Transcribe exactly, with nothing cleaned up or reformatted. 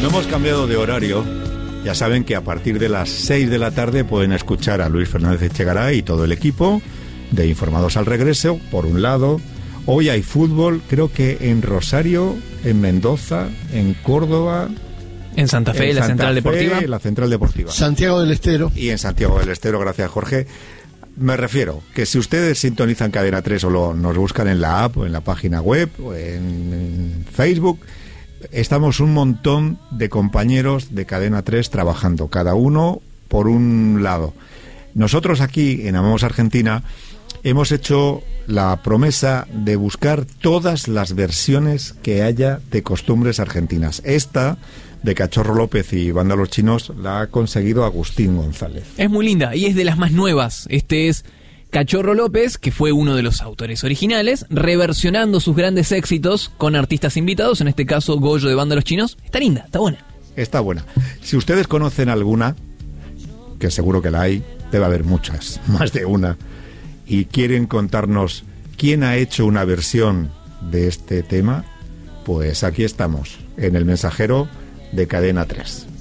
No hemos cambiado de horario. Ya saben que a partir de las seis de la tarde pueden escuchar a Luis Fernández Echegaray y todo el equipo de Informados al Regreso, por un lado. Hoy hay fútbol, creo que en Rosario, en Mendoza, en Córdoba... En Santa Fe, en la Santa Central Fe, Deportiva. La Central Deportiva. Santiago del Estero. Y en Santiago del Estero, gracias Jorge. Me refiero que si ustedes sintonizan Cadena tres o lo, nos buscan en la app o en la página web o en, en Facebook, estamos un montón de compañeros de Cadena tres trabajando, cada uno por un lado. Nosotros aquí en Amamos Argentina hemos hecho la promesa de buscar todas las versiones que haya de costumbres argentinas. Esta de Cachorro López y Banda Los Chinos la ha conseguido Agustín González. Es muy linda y es de las más nuevas. Este es Cachorro López, que fue uno de los autores originales, reversionando sus grandes éxitos con artistas invitados, en este caso Goyo de Banda Los Chinos. Está linda, está buena. Está buena. Si ustedes conocen alguna, que seguro que la hay, debe haber muchas, más de una, y quieren contarnos quién ha hecho una versión de este tema, pues aquí estamos, en El Mensajero de Cadena tres.